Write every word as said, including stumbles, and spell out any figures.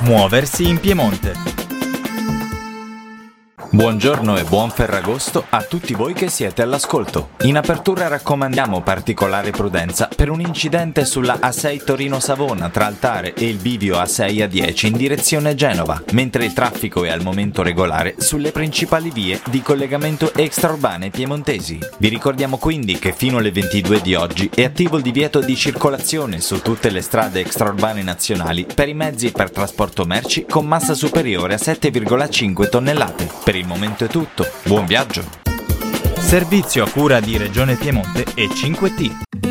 Muoversi in Piemonte. Buongiorno e buon Ferragosto a tutti voi che siete all'ascolto. In apertura raccomandiamo particolare prudenza per un incidente sulla A sei Torino-Savona tra Altare e il bivio A sei A dieci in direzione Genova, mentre il traffico è al momento regolare sulle principali vie di collegamento extraurbane piemontesi. Vi ricordiamo quindi che fino alle ventidue di oggi è attivo il divieto di circolazione su tutte le strade extraurbane nazionali per i mezzi per trasporto merci con massa superiore a sette virgola cinque tonnellate. Per il momento è tutto, buon viaggio! Servizio a cura di Regione Piemonte e cinque T.